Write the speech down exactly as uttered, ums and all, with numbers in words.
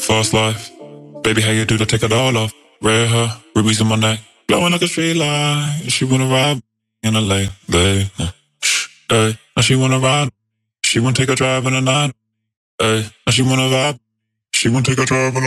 Fast life. Baby, how you do to take it all off? Red hair, rubies in my neck, blowing like a street light. She wanna ride in a late, late. Hey, now she wanna ride. She wanna take a drive in the night. Hey, now she wanna vibe. She wanna take a drive in the